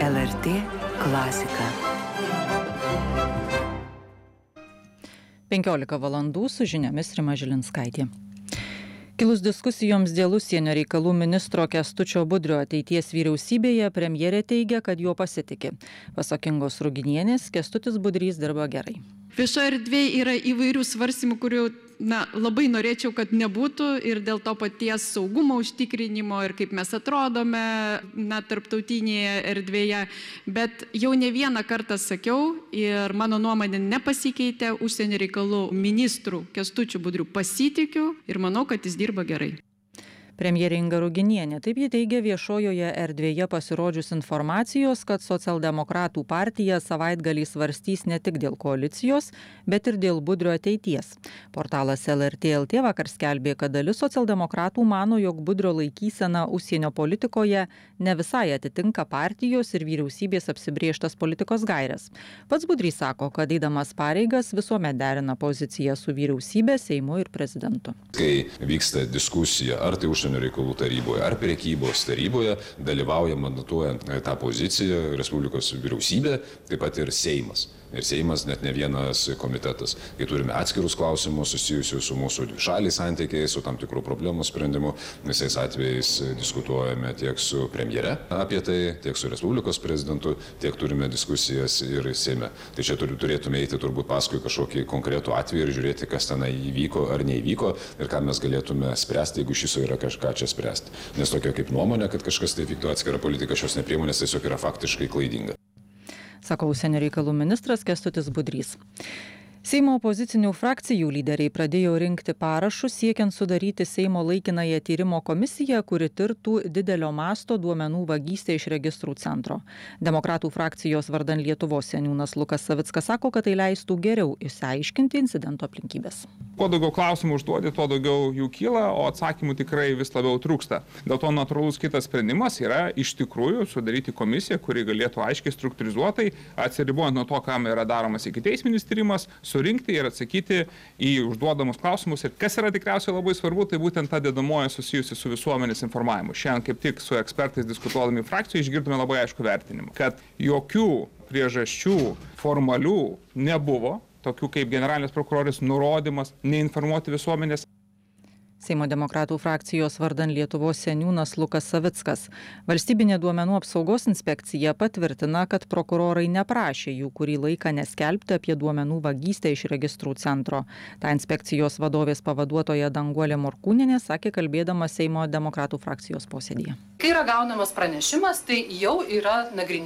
LRT klasika. 15 valandų su žiniomis Rima Žilinskaitė. Kilus diskusijoms dėl užsienio reikalų ministro Kęstučio Budrio ateities vyriausybėje, premjerė teigia, kad juo pasitiki. Pasak Ingos Ruginienės, Kęstutis Budrys dirba gerai. Viešoje erdvėje yra įvairių svarstymų, kurių labai norėčiau, kad nebūtų, ir dėl to paties saugumo užtikrinimo ir kaip mes atrodome tarptautinėje erdvėje. Bet jau ne vieną kartą sakiau ir mano nuomonė nepasikeitė, užsienio reikalų ministrų Kęstučiu Budriu pasitikiu ir manau, kad jis dirba gerai. Premjerė Inga Ruginienė. Taip ji teigia viešojoje erdvėje pasirodžius informacijos, kad socialdemokratų partija savaitgalį svarstys ne tik dėl koalicijos, bet ir dėl Budrio ateities. Portalas LRT LT vakar skelbė, kad dalis socialdemokratų mano, jog Budrio laikysena užsienio politikoje ne visai atitinka partijos ir vyriausybės apsibrėžtas politikos gaires. Pats Budrys sako, kad eidamas pareigas visuomet derina poziciją su vyriausybė, Seimu ir prezidentu. Kai vyksta diskusija, ar tai užsienio reikalų taryboje, ar prekybos taryboje, dalyvauja mandatuojant tą poziciją Respublikos vyriausybė, taip pat ir Seimas. Ir Seimas net ne vienas komitetas. Kai turime atskirus klausimus susijusius su mūsų dvišaliais santykiais, su tam tikrų problemų sprendimu, visais atvejais diskutuojame tiek su premjere apie tai, tiek su Respublikos prezidentu, tiek turime diskusijas ir Seime. Tai čia turėtume eiti turbūt paskui kažkokį konkretų atvejį ir žiūrėti, kas tenai įvyko ar neįvyko ir ką mes galėtume spręsti, jeigu iš viso yra kažką čia spręsti. Nes tokia kaip nuomonė, kad kažkas tai vyktų atskirą politiką, šios nepriemonės tiesiog yra faktiškai klaidinga. Sako užsienio reikalų ministras Kęstutis Budrys. Seimo opozicinių frakcijų lyderiai pradėjo rinkti parašus siekiant sudaryti Seimo laikinąją tyrimo komisiją, kuri tirtų didelio masto duomenų vagystę iš registrų centro. Demokratų frakcijos vardan Lietuvos seniūnas Lukas Savickas sako, kad tai leistų geriau išsiaiškinti incidento aplinkybės. Kuo daugiau klausimų užduodi, tuo daugiau jų kyla, o atsakymų tikrai vis labiau trūksta. Dėl to natūralus kitas sprendimas yra iš tikrųjų sudaryti komisiją, kuri galėtų aiškiai struktūrizuotai, atsiribojant nuo to, kam yra daromas ikiteisminis tyrimas, surinkti ir atsakyti į užduodamus klausimus. Ir kas yra tikriausiai labai svarbu, tai būtent ta dedamoji susijusi su visuomenės informavimu. Šiandien kaip tik su ekspertais diskutuodami frakcijoje išgirdome labai aišku vertinimą, kad jokių priežasčių formalių nebuvo, tokių kaip generalinės prokurorės nurodymas neinformuoti visuomenės. Seimo demokratų frakcijos vardan Lietuvos seniūnas Lukas Savickas. Valstybinė duomenų apsaugos inspekcija patvirtina, kad prokurorai neprašė jų kurį laiką neskelbti apie duomenų vagystę iš registrų centro. Ta inspekcijos vadovės pavaduotoja Danguolė Morkūnienė sakė, kalbėdama Seimo demokratų frakcijos posėdyje. Kai yra gaunamas pranešimas, tai jau yra nagrinėjimas.